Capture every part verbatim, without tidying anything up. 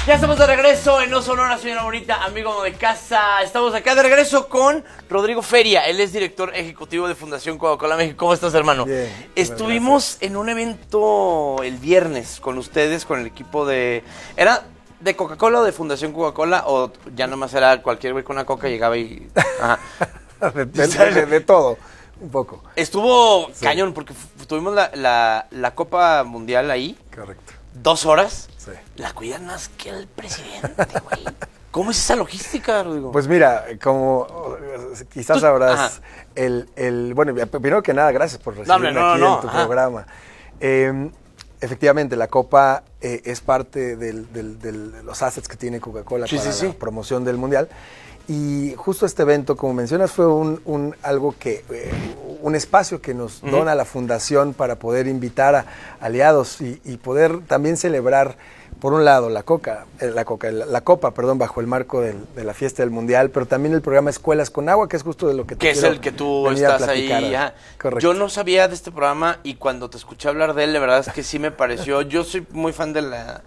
Ya estamos de regreso en No Sonora, señora bonita, amigo de casa. Estamos acá de regreso con Rodrigo Feria. Él es director ejecutivo de Fundación Coca-Cola México. ¿Cómo estás, hermano? Bien. Estuvimos en un evento el viernes con ustedes, con el equipo de... ¿Era de Coca-Cola o de Fundación Coca-Cola? ¿O ya nomás era cualquier güey con una coca llegaba y...? Ajá. de, de, de, de todo, un poco. Estuvo sí. cañón, porque tuvimos la, la, la Copa Mundial ahí. Correcto. Dos horas. Sí. La cuidan más que el presidente, güey. ¿Cómo es esa logística, Rodrigo? Pues mira, como quizás ¿Tú? sabrás, el, el, bueno, primero que nada, gracias por recibirme no, no, aquí no, en tu ajá. programa. Eh, efectivamente, la Copa eh, es parte del, del, del, de los assets que tiene Coca-Cola sí, para sí, la sí. promoción del Mundial. Y justo este evento, como mencionas, fue un, un algo que, eh, un espacio que nos uh-huh. dona la Fundación para poder invitar a aliados y, y poder también celebrar, por un lado, la coca, eh, la coca, la, la copa, perdón, bajo el marco del, de la fiesta del Mundial, pero también el programa Escuelas con Agua, que es justo de lo que te que es el que tú estás ahí. Correcto. Yo no sabía de este programa y cuando te escuché hablar de él, la verdad es que sí me pareció. Yo soy muy fan de la,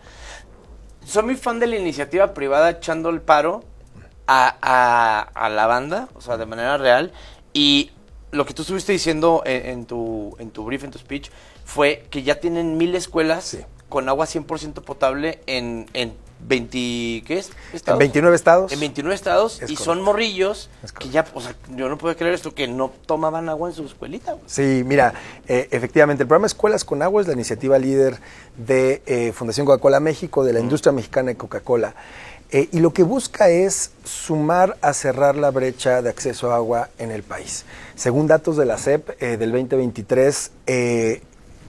soy muy fan de la iniciativa privada echando el paro. A, a, a la banda, o sea, de manera real, y lo que tú estuviste diciendo en, en, tu, en tu brief, en tu speech, fue que ya tienen mil escuelas sí. con agua cien por ciento potable en, en veinte, ¿qué es? ¿Estados? En veintinueve estados. En veintinueve estados, es y correcto. Son morrillos que ya, o sea, yo no puedo creer esto, que no tomaban agua en su escuelita. Güey. Sí, mira, eh, efectivamente, el programa Escuelas con Agua es la iniciativa líder de eh, Fundación Coca-Cola México, de la mm. industria mexicana de Coca-Cola. Eh, y lo que busca es sumar a cerrar la brecha de acceso a agua en el país. Según datos de la S E P eh, del veinte veintitrés, eh,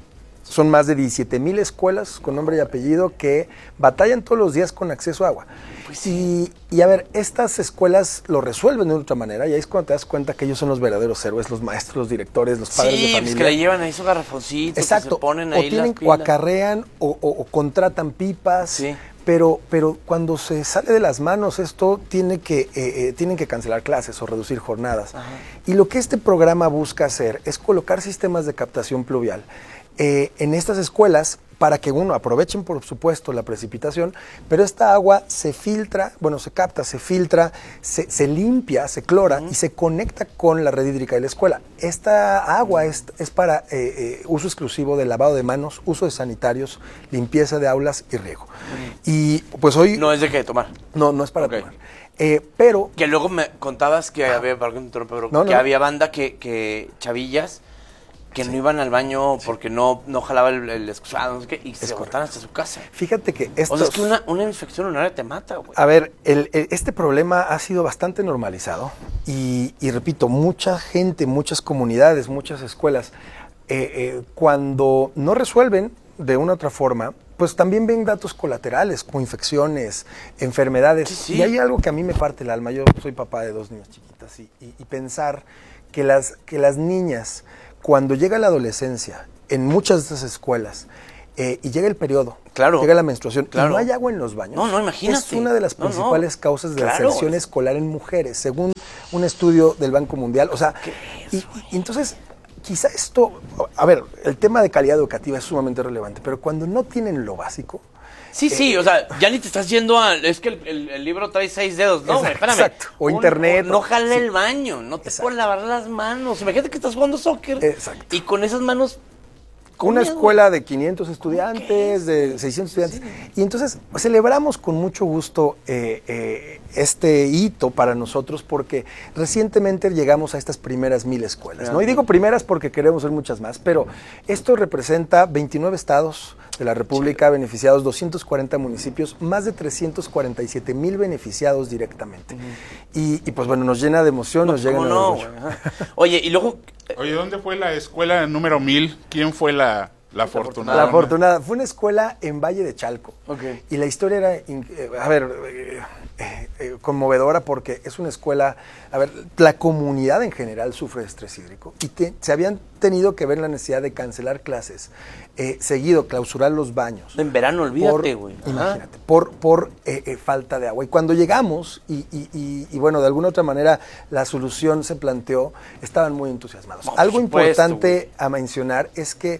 son más de diecisiete mil escuelas con nombre y apellido que batallan todos los días con acceso a agua. Pues sí. y, y a ver, estas escuelas lo resuelven de otra manera y ahí es cuando te das cuenta que ellos son los verdaderos héroes, los maestros, los directores, los padres sí, de familia. Sí, pues que le llevan ahí su garrafoncito, exacto. que se ponen o ahí tienen, las pilas. O acarrean o, o, o contratan pipas. Sí. Pero, pero cuando se sale de las manos esto, tiene que, eh, eh, tienen que cancelar clases o reducir jornadas. Ajá. Y lo que este programa busca hacer es colocar sistemas de captación pluvial eh, en estas escuelas para que, uno, aprovechen por supuesto la precipitación, pero esta agua se filtra, bueno, se capta, se filtra, se, se limpia, se clora uh-huh. y se conecta con la red hídrica de la escuela. Esta agua es, es para eh, eh, uso exclusivo de lavado de manos, uso de sanitarios, limpieza de aulas y riego. Uh-huh. Y pues hoy... No es de qué tomar. No, no es para okay. tomar. Eh, pero... Que luego me contabas que ah. había, perdón, pero no, que no. había banda que, que chavillas... que sí. no iban al baño porque sí. no, no jalaba el, el excusado, no sé qué, y es se botaron hasta su casa. Fíjate que estos... O sea, es que una, una infección urinaria te mata, güey. A ver, el, el, este problema ha sido bastante normalizado y, y repito, mucha gente, muchas comunidades, muchas escuelas, eh, eh, cuando no resuelven de una u otra forma, pues también ven datos colaterales, como infecciones, enfermedades. Sí, sí. Y hay algo que a mí me parte el alma. Yo soy papá de dos niñas chiquitas y, y, y pensar que las, que las niñas... Cuando llega la adolescencia, en muchas de esas escuelas, eh, y llega el periodo, claro, llega la menstruación, claro. y no hay agua en los baños, no, no, imagínate. Es una de las principales no, no. causas de claro. la deserción escolar en mujeres, según un estudio del Banco Mundial. O sea, y, y entonces, quizá esto, a ver, el tema de calidad educativa es sumamente relevante, pero cuando no tienen lo básico... Sí, sí, eh, o sea, ya ni te estás yendo a... Es que el, el, el libro trae seis dedos. No, exacto, espérame. Exacto. O un, internet. O, no jale sí. el baño, no te exacto. puedes lavar las manos. Imagínate que estás jugando soccer. Exacto. Y con esas manos... Una escuela de quinientos estudiantes, de seiscientos estudiantes. Sí. Y entonces celebramos con mucho gusto eh, eh, este hito para nosotros porque recientemente llegamos a estas primeras mil escuelas, ¿no? Y digo primeras porque queremos ser muchas más, pero esto representa veintinueve estados de la República sí. beneficiados, doscientos cuarenta municipios, más de trescientos cuarenta y siete mil beneficiados directamente. Uh-huh. y, y pues bueno, nos llena de emoción, no, nos llega no, de Oye, y luego... Oye, ¿dónde fue la escuela número mil? ¿Quién fue la, la afortunada? La afortunada. Fue una escuela en Valle de Chalco. Okay. Y la historia era, eh, a ver, eh, eh, eh, conmovedora porque es una escuela, a ver, la comunidad en general sufre de estrés hídrico y te, se habían tenido que ver la necesidad de cancelar clases, eh, seguido, clausurar los baños. En verano, olvídate, güey. Imagínate, por, por eh, eh, falta de agua. Y cuando llegamos, y, y, y, y bueno, de alguna otra manera la solución se planteó, estaban muy entusiasmados. No, Algo supuesto, importante güey. a mencionar es que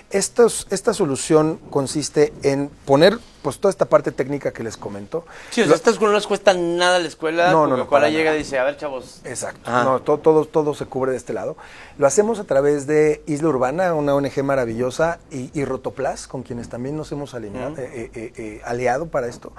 Estos, esta solución consiste en poner pues toda esta parte técnica que les comento. Sí, o sea, estas no les cuesta nada a la escuela. No, no, no. Coca-Cola llega y dice, a ver, chavos. Exacto. No, todo, todo, todo se cubre de este lado. Lo hacemos a través de Isla Urbana, una O N G maravillosa, y, y Rotoplas, con quienes también nos hemos alineado, uh-huh. eh, eh, eh, aliado para esto.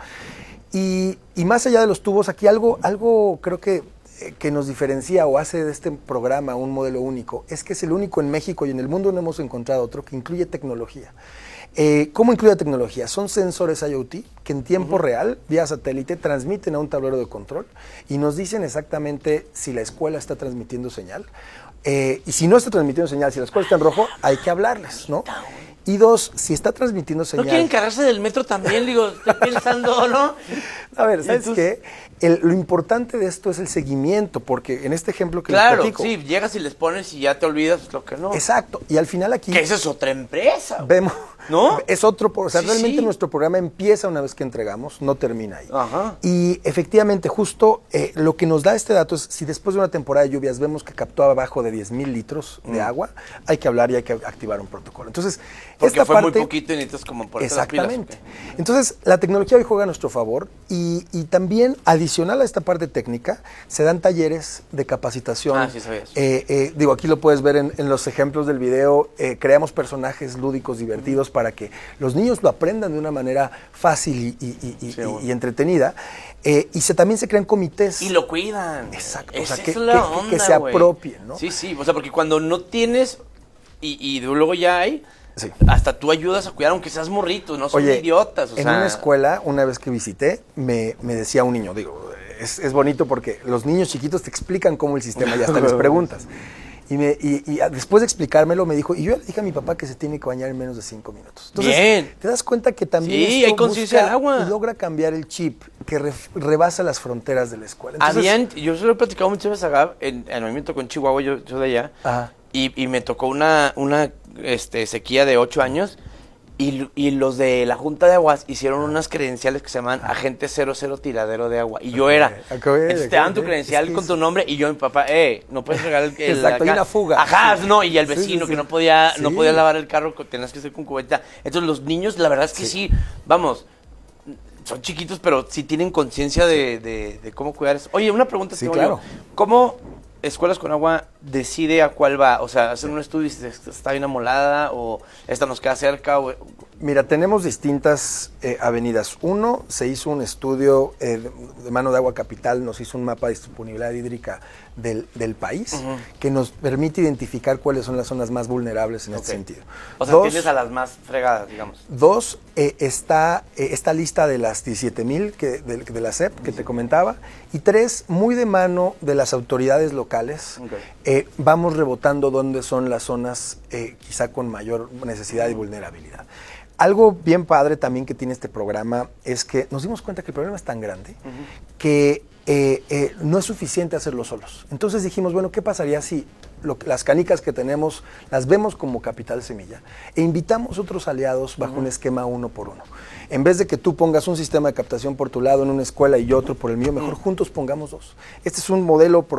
Y, y más allá de los tubos, aquí algo, algo creo que, eh, que nos diferencia o hace de este programa un modelo único, es que es el único en México y en el mundo no hemos encontrado otro que incluye tecnología. Eh, ¿Cómo incluye tecnología? Son sensores I O T que en tiempo uh-huh. real, vía satélite, transmiten a un tablero de control y nos dicen exactamente si la escuela está transmitiendo señal. Eh, y si no está transmitiendo señal, si la escuela está en rojo, hay que hablarles, ¿no? Y dos, si está transmitiendo señal... ¿No quieren encargarse del metro también? Digo, estoy pensando, ¿no? A ver, ¿sabes Entonces, qué? El, lo importante de esto es el seguimiento, porque en este ejemplo que claro, les platico... Claro, sí, llegas y les pones y ya te olvidas lo que no. Exacto, y al final aquí... Que esa es otra empresa. Vemos... ¿No? Es otro... O sea, sí, realmente sí. nuestro programa empieza una vez que entregamos, no termina ahí. Ajá. Y efectivamente, justo eh, lo que nos da este dato es, si después de una temporada de lluvias vemos que captó abajo de diez mil litros de mm. agua, hay que hablar y hay que activar un protocolo. Entonces, porque esta fue parte, muy poquito y necesitas como por exactamente. Las pilas, ¿okay? Entonces, la tecnología hoy juega a nuestro favor y, y también, adicional a esta parte técnica, se dan talleres de capacitación. Ah, sí sabías. Eh, eh, digo, aquí lo puedes ver en, en los ejemplos del video. Eh, creamos personajes lúdicos, divertidos, mm. para que los niños lo aprendan de una manera fácil y, y, y, sí, y, bueno. y entretenida. Eh, y se, también se crean comités. Y lo cuidan. Exacto. Esa o sea, es que, que, onda, que se apropien, ¿no? Sí, sí. O sea, porque cuando no tienes y, y luego ya hay... Sí. Hasta tú ayudas a cuidar, aunque seas morrito, no son Oye, idiotas. O en sea... una escuela, una vez que visité, me, me decía un niño, digo, es, es bonito porque los niños chiquitos te explican cómo el sistema y hasta les preguntas. Y, me, y, y después de explicármelo me dijo, y yo le dije a mi papá que se tiene que bañar en menos de cinco minutos. Entonces, bien. Te das cuenta que también sí, hay conciencia del agua. Logra cambiar el chip que re, rebasa las fronteras de la escuela. Entonces, Habían, yo se lo he platicado muchas veces a Gab, en el movimiento con Chihuahua, yo, yo de allá, ajá. Y, y me tocó una, una este, sequía de ocho años y, y los de la Junta de Aguas hicieron unas credenciales que se llaman Agente cero cero Tiradero de Agua. Y yo era, entonces te dan tu credencial es que con tu nombre y yo mi papá, eh, no puedes regalar el... el Exacto, hay una fuga. Ajá, no, y el vecino sí, sí, sí. que no podía, sí. no podía lavar el carro, tenías que hacer con cubeta. Entonces los niños, la verdad es que sí, sí vamos... Son chiquitos, pero sí tienen conciencia de, de, de cómo cuidar eso. Oye, una pregunta sí, tengo claro. yo. ¿Cómo Escuelas con Agua decide a cuál va? O sea, hacer un estudio y si está bien amolada o esta nos queda cerca. O... Mira, tenemos distintas eh, avenidas. Uno, se hizo un estudio eh, de, de Mano de Agua Capital, nos hizo un mapa de disponibilidad hídrica del, del país, uh-huh. que nos permite identificar cuáles son las zonas más vulnerables en okay. este sentido. O sea, dos, tienes a las más fregadas, digamos. Dos, eh, está eh, esta lista de las diecisiete mil que, de, de la S E P que te comentaba. Y tres, muy de mano de las autoridades locales, okay. eh, vamos rebotando dónde son las zonas eh, quizá con mayor necesidad uh-huh. y vulnerabilidad. Algo bien padre también que tiene este programa es que nos dimos cuenta que el problema es tan grande uh-huh. que eh, eh, no es suficiente hacerlo solos. Entonces dijimos, bueno, ¿qué pasaría si lo, las canicas que tenemos las vemos como Capital Semilla e invitamos otros aliados bajo uh-huh. un esquema uno por uno? En vez de que tú pongas un sistema de captación por tu lado en una escuela y yo otro por el mío, mejor uh-huh. juntos pongamos dos. Este es un modelo